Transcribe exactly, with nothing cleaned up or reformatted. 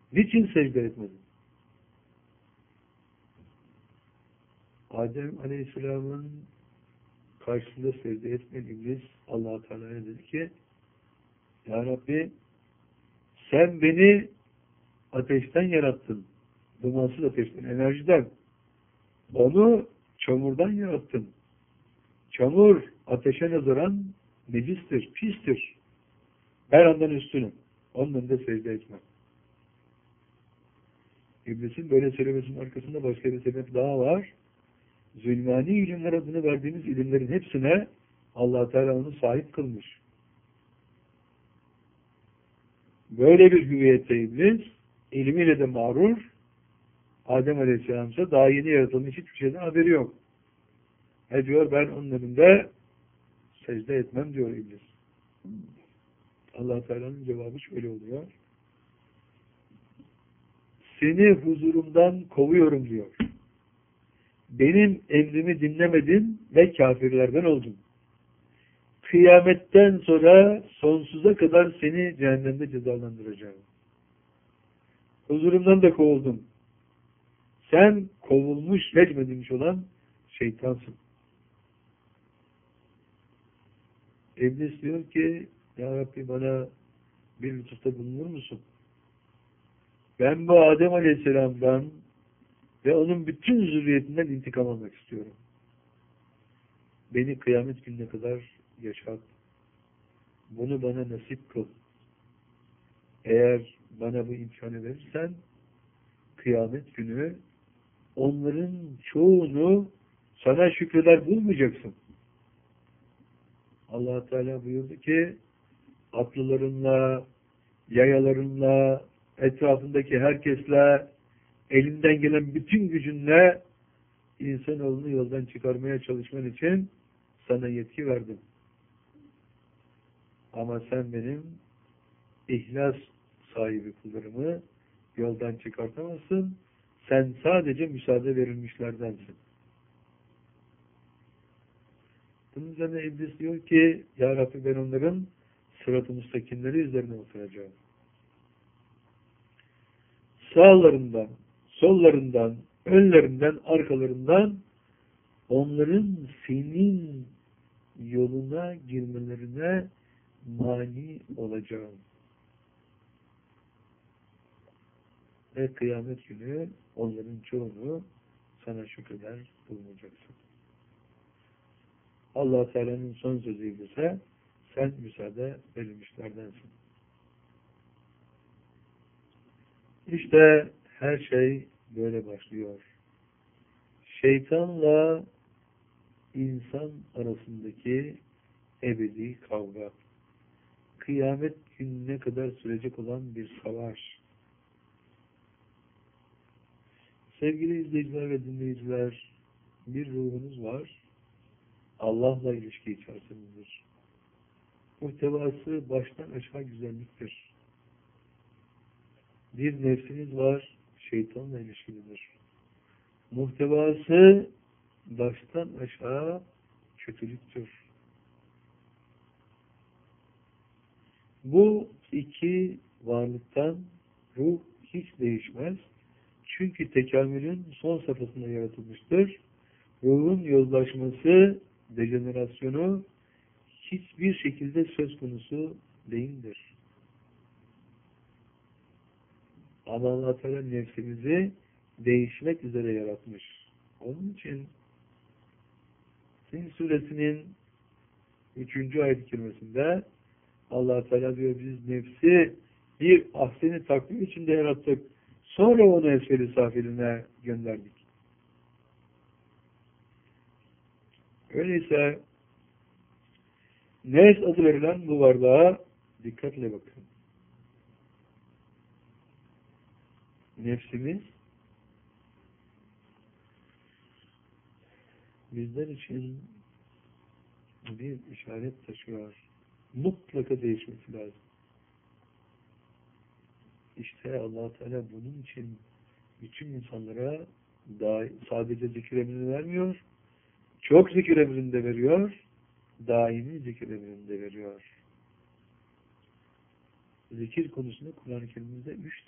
Niçin secde etmedin? Adem Aleyhisselam'ın karşısında secde etmeyen iblis Allah-u Teala'ya dedi ki, Ya Rabbi, sen beni ateşten yarattın. Dumansız ateşten, enerjiden. Onu çamurdan yarattın. Çamur ateşe nazaran necistir, pistir. Ben ondan üstünüm. Onun önünde secde etmem. İblisin böyle söylemesinin arkasında başka bir sebep daha var. Zulmani ilimler adını verdiğimiz ilimlerin hepsine Allah Teala onu sahip kılmış. Böyle bir hüviyette iblis, ilmiyle de mağrur, Adem Aleyhisselam ise daha yeni yaratılmış, hiçbir şeyden haberi yok. Ne diyor? Ben onun önünde secde etmem diyor iblis. Allah Teala'nın cevabı şöyle oluyor. Seni huzurumdan kovuyorum diyor. Benim emrimi dinlemedin ve kafirlerden oldun. Kıyametten sonra sonsuza kadar seni cehennemde cezalandıracağım. Huzurumdan da kovuldun. Sen kovulmuş, recmedilmiş olan şeytansın. İblis diyor ki, Ya Rabbi bana bir lütufta bulunur musun? Ben bu Adem Aleyhisselam'dan ve onun bütün zürriyetinden intikam almak istiyorum. Beni kıyamet gününe kadar yaşat. Bunu bana nasip kıl. Eğer bana bu imkanı verirsen kıyamet günü onların çoğunu sana şükreder bulmayacaksın. Allah Teala buyurdu ki atlılarınla, yayalarınla, etrafındaki herkesle, elinden gelen bütün gücünle insanoğlunu yoldan çıkarmaya çalışman için sana yetki verdim. Ama sen benim ihlas sahibi kullarımı yoldan çıkartamazsın. Sen sadece müsaade verilmişlerdensin. Bunun üzerine iblis diyor ki, Ya Rabbi ben onların sırat-ı müstakimleri üzerine oturacağım. Sağlarından, sollarından, önlerinden, arkalarından onların senin yoluna girmelerine mani olacağım. Ve kıyamet günü onların çoğunu sana şükreder bulmayacaksın. Allah Teala'nın son sözü ise sen müsaade verilmişlerdensin. İşte her şey böyle başlıyor. Şeytanla insan arasındaki ebedi kavga. Kıyamet gününe kadar sürecek olan bir savaş. Sevgili izleyiciler ve dinleyiciler, bir ruhunuz var. Allah'la ilişki içerisindedir. Muhtevası baştan aşağı güzelliktir. Bir nefsiniz var, şeytanla ilişkilidir. Muhtevası baştan aşağı kötülüktür. Bu iki varlıktan ruh hiç değişmez. Çünkü tekamülün son safhasında yaratılmıştır. Ruhun yozlaşması, dejenerasyonu hiçbir şekilde söz konusu değildir. Ama Allah Teala nefsimizi değişmek üzere yaratmış. Onun için Sin suresinin üçüncü ayet-i kerimesinde Allah Teala diyor biz nefsi bir ahseni takvim içinde yarattık. Sonra onu esfel-i safiline gönderdik. Öyleyse nefs adı verilen bu varlığa dikkatle bakın. Nefsimiz bizler için bir işaret taşıyor. Mutlaka değişmesi lazım. İşte Allah Teala bunun için bütün insanlara sadece zikir emrini vermiyor, çok zikir emrini de veriyor, daimi zikir emrini de veriyor. Zikir konusunda Kur'an-ı Kerim'de üç